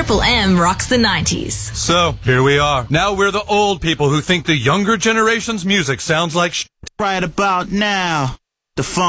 Triple M rocks the 90s. So, here we are. Now we're the old people who think the younger generation's music sounds like Right about now, the funk